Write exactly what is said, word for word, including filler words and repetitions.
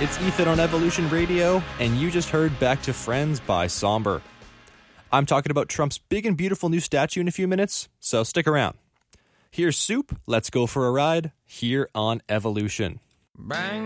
It's Ethan on Evolution Radio, and you just heard Back to Friends by Somber. I'm talking about Trump's big and beautiful new statue in a few minutes, so stick around. Here's Soup, Let's Go for a Ride, here on Evolution. Bang.